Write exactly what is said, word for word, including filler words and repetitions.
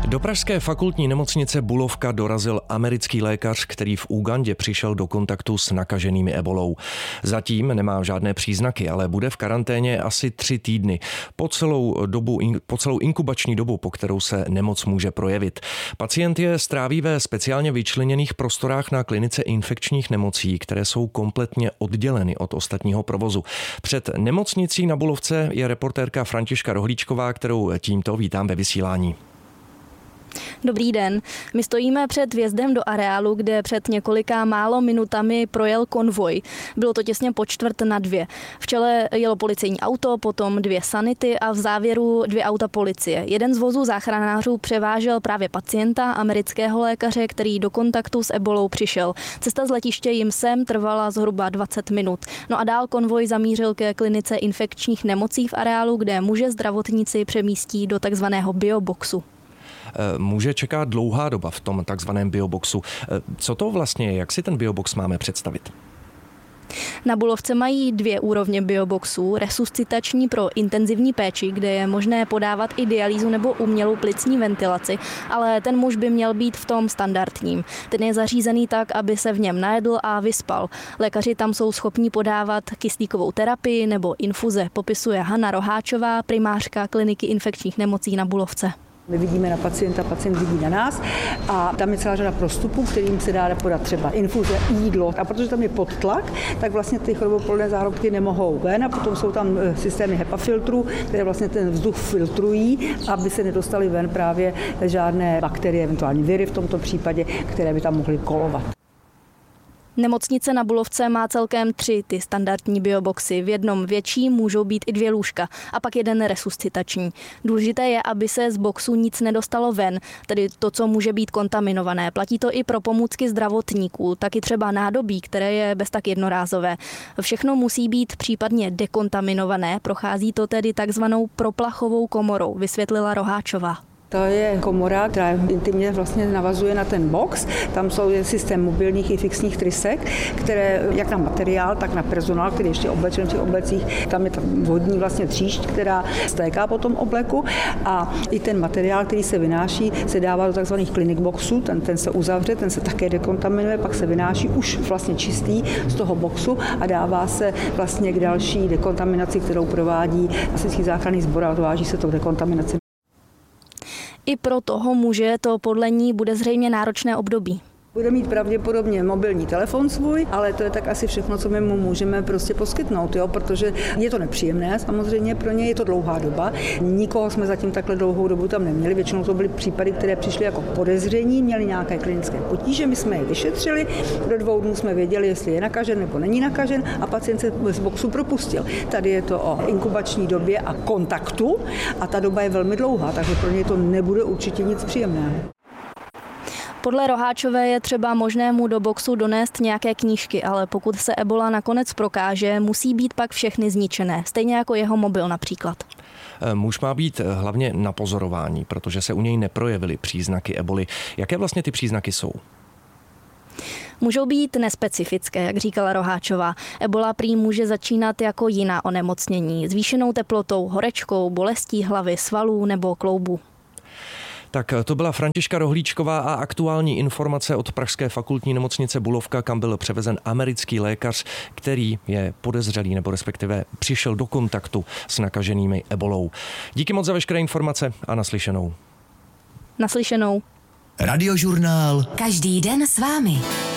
Do pražské fakultní nemocnice Bulovka dorazil americký lékař, který v Ugandě přišel do kontaktu s nakaženými ebolou. Zatím nemá žádné příznaky, ale bude v karanténě asi tři týdny. Po celou, dobu, po celou inkubační dobu, po kterou se nemoc může projevit. Pacient je stráví ve speciálně vyčleněných prostorách na klinice infekčních nemocí, které jsou kompletně odděleny od ostatního provozu. Před nemocnicí na Bulovce je reportérka Františka Rohlíčková, kterou tímto vítám ve vysílání. Dobrý den. My stojíme před vjezdem do areálu, kde před několika málo minutami projel konvoj. Bylo to těsně po čtvrt na dvě. V čele jelo policejní auto, potom dvě sanity a v závěru dvě auta policie. Jeden z vozů záchranářů převážel právě pacienta, amerického lékaře, který do kontaktu s ebolou přišel. Cesta z letiště jim sem trvala zhruba dvacet minut. No a dál konvoj zamířil ke klinice infekčních nemocí v areálu, kde muže zdravotníci přemístí do takzvaného bioboxu. Může čekat dlouhá doba v tom takzvaném bioboxu. Co to vlastně je? Jak si ten biobox máme představit? Na Bulovce mají dvě úrovně bioboxů. Resuscitační pro intenzivní péči, kde je možné podávat i dialýzu nebo umělou plicní ventilaci, ale ten muž by měl být v tom standardním. Ten je zařízený tak, aby se v něm najedl a vyspal. Lékaři tam jsou schopni podávat kyslíkovou terapii nebo infuze, popisuje Hana Roháčová, primářka kliniky infekčních nemocí na Bulovce. My vidíme na pacienta, pacient vidí na nás a tam je celá řada prostupů, kterým se dá podat třeba infuze, jídlo. A protože tam je podtlak, tak vlastně ty choroboplodné zárodky nemohou ven a potom jsou tam systémy HEPA filtrů, které vlastně ten vzduch filtrují, aby se nedostaly ven právě žádné bakterie, eventuální viry v tomto případě, které by tam mohly kolovat. Nemocnice na Bulovce má celkem tři ty standardní bioboxy. V jednom větší můžou být i dvě lůžka a pak jeden resuscitační. Důležité je, aby se z boxu nic nedostalo ven, tedy to, co může být kontaminované. Platí to i pro pomůcky zdravotníků, taky třeba nádobí, které je bez tak jednorázové. Všechno musí být případně dekontaminované, prochází to tedy takzvanou proplachovou komorou, vysvětlila Roháčová. To je komora, která intimně vlastně navazuje na ten box. Tam jsou systém mobilních i fixních trysek, které jak na materiál, tak na personál, který ještě oblečen v těch oblecích. Tam je ta vodní vlastně tříšť, která stéká po tom obleku a i ten materiál, který se vynáší, se dává do takzvaných clinic boxů. Ten, ten se uzavře, ten se také dekontaminuje, pak se vynáší už vlastně čistý z toho boxu a dává se vlastně k další dekontaminaci, kterou provádí Hasičský záchranný sbor a odváží se to dekontaminaci. I pro toho muže to podle ní bude zřejmě náročné období. Bude mít pravděpodobně mobilní telefon svůj, ale to je tak asi všechno, co my mu můžeme prostě poskytnout, jo? Protože je to nepříjemné, samozřejmě pro ně je to dlouhá doba. Nikoho jsme zatím takhle dlouhou dobu tam neměli, většinou to byly případy, které přišly jako podezření, měly nějaké klinické potíže, my jsme je vyšetřili, do dvou dnů jsme věděli, jestli je nakažen nebo není nakažen a pacient se z boxu propustil. Tady je to o inkubační době a kontaktu a ta doba je velmi dlouhá, takže pro ně to nebude určitě nic příjemného. Podle Roháčové je třeba možné mu do boxu donést nějaké knížky, ale pokud se ebola nakonec prokáže, musí být pak všechny zničené, stejně jako jeho mobil například. Muž má být hlavně na pozorování, protože se u něj neprojevily příznaky eboli. Jaké vlastně ty příznaky jsou? Můžou být nespecifické, jak říkala Roháčová. Ebola prý může začínat jako jiná onemocnění, zvýšenou teplotou, horečkou, bolestí hlavy, svalů nebo kloubů. Tak to byla Františka Rohlíčková a aktuální informace od pražské fakultní nemocnice Bulovka, kam byl převezen americký lékař, který je podezřelý nebo respektive přišel do kontaktu s nakaženými ebolou. Díky moc za veškeré informace a naslyšenou. Naslyšenou. Radiožurnál. Každý den s vámi.